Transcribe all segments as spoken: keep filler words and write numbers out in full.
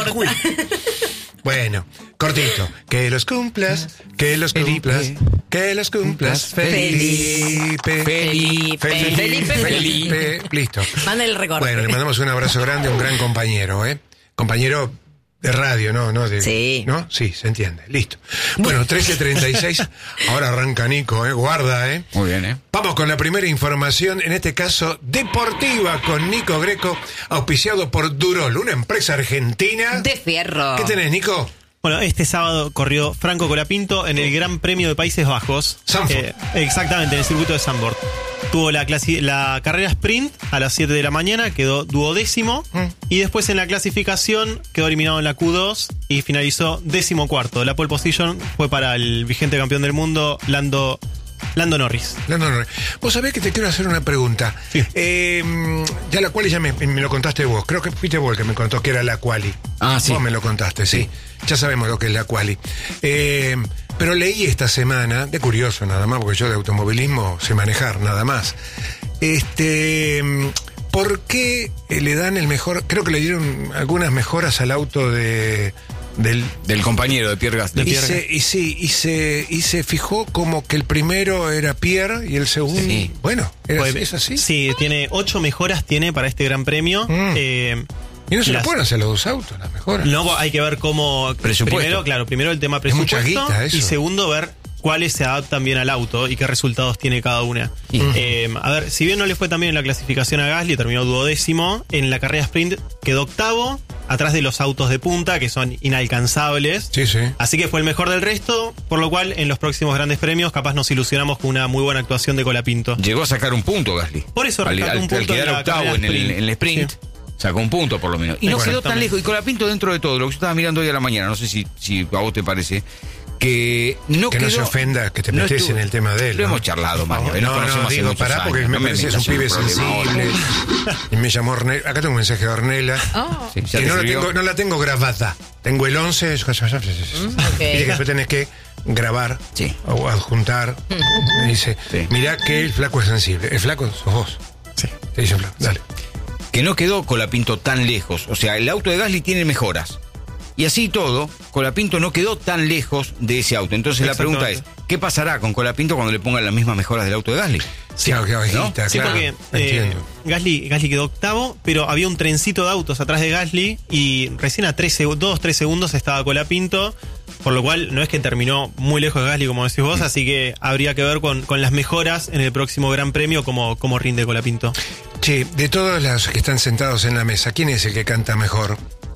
corta. Bueno, cortito. Que los cumplas, que los cumplas, que los cumplas, Felipe. Felipe. Felipe. Felipe. Felipe. Listo. Manda el recorte. Bueno, le mandamos un abrazo grande a un gran compañero, ¿eh? Compañero de radio, ¿no? ¿No? De, sí. ¿No? Sí, se entiende. Listo. Bueno, trece treinta y seis. Ahora arranca Nico, ¿eh? Guarda, ¿eh? Muy bien, ¿eh? Vamos con la primera información, en este caso deportiva, con Nico Greco, auspiciado por Durol, una empresa argentina. De fierro. ¿Qué tenés, Nico? Bueno, este sábado corrió Franco Colapinto en el Gran Premio de Países Bajos. Zandvoort. Eh, exactamente, en el circuito de Zandvoort. Tuvo la, clasi- la carrera sprint a las siete de la mañana, quedó duodécimo. Mm. Y después en la clasificación quedó eliminado en la Q dos y finalizó décimo cuarto. La pole position fue para el vigente campeón del mundo, Lando Lando Norris. Lando Norris. Vos sabés que te quiero hacer una pregunta. Sí. Eh, ya la quali ya me, me lo contaste vos. Creo que fuiste vos el que me contó que era la quali. Ah, sí. Vos me lo contaste, sí. sí. Ya sabemos lo que es la quali. Eh, pero leí esta semana, de curioso nada más, porque yo de automovilismo sé manejar nada más. Este... ¿Por qué le dan el mejor? Creo que le dieron algunas mejoras al auto de... Del, del compañero de Pierre Gasly. Y, se, y sí, y se, y se fijó como que el primero era Pierre y el segundo, sí. bueno, era, pues, ¿es así? Sí, tiene ocho mejoras tiene para este gran premio. Mm. Eh, y no se las, lo pueden hacer los dos autos, las mejoras. No, hay que ver cómo... Presupuesto. Primero, claro, primero el tema presupuesto. Es mucha guita, eso. Y segundo, ver cuáles se adaptan bien al auto y qué resultados tiene cada una. Uh-huh. Eh, a ver, si bien no le fue tan bien en la clasificación a Gasly, terminó duodécimo, en la carrera sprint quedó octavo, atrás de los autos de punta, que son inalcanzables. Sí, sí. Así que fue el mejor del resto, por lo cual en los próximos grandes premios capaz nos ilusionamos con una muy buena actuación de Colapinto. Llegó a sacar un punto Gasly. Por eso al, rescató al, un punto al quedar en la octavo en el, en el sprint. Sí. Sacó un punto por lo menos. Y no quedó tan lejos. Y Colapinto dentro de todo, lo que yo estaba mirando hoy a la mañana, no sé si, si a vos te parece, que no que quedó, no se ofenda que te metes no estuvo, en el tema de él. Lo ¿no? hemos charlado, Mario. No, no, no, no digo, pará, porque años. me no parece que es un pibe sensible. Y me llamó Ornella. Acá tengo un mensaje de Ornella. Oh. Sí, que no la, tengo, no la tengo grabada. Tengo el once. Mm, okay. Y después tenés que grabar sí. o adjuntar. Mm. Me dice, sí. mirá que el flaco es sensible. El flaco sos vos. Sí. Te dice flaco, dale. Que no quedó Colapinto tan lejos. O sea, el auto de Gasly tiene mejoras. Y así todo, Colapinto no quedó tan lejos de ese auto. Entonces la pregunta es, ¿qué pasará con Colapinto cuando le pongan las mismas mejoras del auto de Gasly? Sí, claro, que bajita, ¿no? claro. Sí, porque eh, Gasly, Gasly quedó octavo, pero había un trencito de autos atrás de Gasly y recién a dos, tres segundos estaba Colapinto, por lo cual no es que terminó muy lejos de Gasly, como decís vos, así que habría que ver con, con las mejoras en el próximo Gran Premio cómo, cómo rinde Colapinto. Che, de todos los que están sentados en la mesa, ¿quién es el que canta mejor?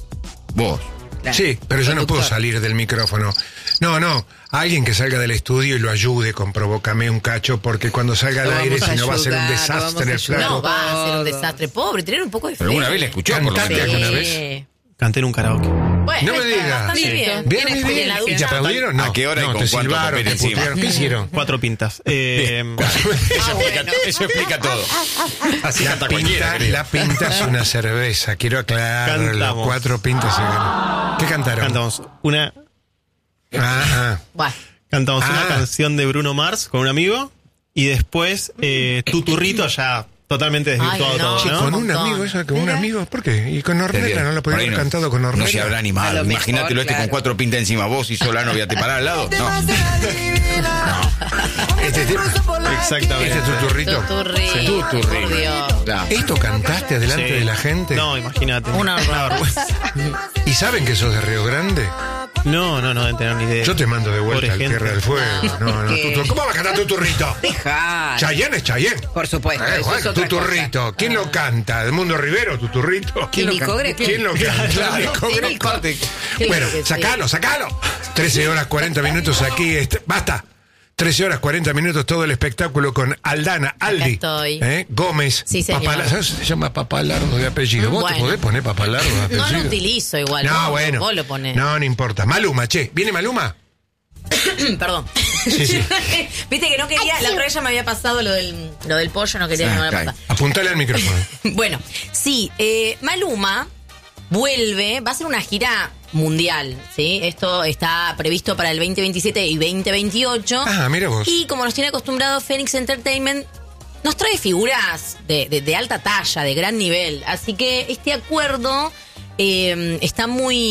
Vos. Claro. Sí, pero yo Conductor. no puedo salir del micrófono. No, no, alguien que salga del estudio y lo ayude con Provócame un cacho, porque cuando salga al lo aire, si no va a ser un ayudar, desastre el flaco. No, va a ser un desastre. Pobre, tener un poco de fe. Pero alguna vez la escuchó, por lo ¿Cantaste menos. alguna Sí. vez? Canté en un karaoke. Bueno, No me digas. bastante Sí. bien. Bien, ¿Tienes bien, en la bien. ¿Y te ducha? aplaudieron? No. ¿A qué hora y no, con te cuánto silbaron, papel te encima? putearon. ¿Qué hicieron? Cuatro pintas. Eh, eso, Ah, explica, bueno. eso explica todo. Así La canta pinta, cualquiera, creo. la pinta es una cerveza, quiero aclarar. Los Cantamos. cuatro pintas se ganan. ¿Qué cantaron? cantamos una, Ah, ah. Bueno, cantamos Ah. una canción de Bruno Mars con un amigo y después eh, Tuturrito ya totalmente desvirtuado Ay, no. todo, Che, ¿no? con Un un montón. amigo, eso, con un Mira. amigo, ¿por qué? ¿Y con Ornella? ¿No lo podían haber no, cantado con Ornella? No se habrá A animado. lo Imagínatelo mejor, este claro. con cuatro pintas encima, vos y sola novia, ¿te parás al lado? No. Este tipo, Exactamente. este tuturrito. Tuturrito. Sí. Tuturrito. Por Dios. No. ¿Esto cantaste delante Sí. de la gente? No, imagínate. Una vergüenza. ¿Y saben que sos de Río Grande? No, no, no deben tener ni idea. Yo te mando de vuelta Pobre al gente. Tierra del Fuego. No, no, ¿Qué? tutu- ¿Cómo va a cantar Tuturrito? Deja. Chayanne es Chayanne. Por supuesto. Eh, eso Juan, es otra Tuturrito. cosa. ¿Quién lo canta? ¿Edmundo Rivero, Tuturrito? ¿Y Nico Greco? ¿Quién lo canta? Claro. Nico Sí, Greco. Nico. Sí, Bueno, sí. sacalo, sacalo. trece horas cuarenta minutos aquí. Este, basta. trece horas cuarenta minutos todo el espectáculo con Aldana, Aldi, estoy. ¿eh? Gómez, Sí, señor. Papala- ¿sabes? Se llama Papalardo de apellido. ¿Vos Bueno. te podés poner Papalardo de apellido? No lo utilizo igual. No, vos, bueno. Vos lo ponés. No, no importa. Maluma, che. ¿Viene Maluma? Perdón. Sí, sí. Viste que no quería. La otra vez ya me había pasado lo del, lo del pollo, no quería que me Ah, lo cae. pasar. Apuntale al micrófono. Bueno, sí, eh, Maluma vuelve, va a hacer una gira mundial, ¿sí? Esto está previsto para el veinte veintisiete y veinte veintiocho. Ah, mira vos. Y como nos tiene acostumbrado Phoenix Entertainment, nos trae figuras de, de, de alta talla, de gran nivel. Así que este acuerdo eh, está muy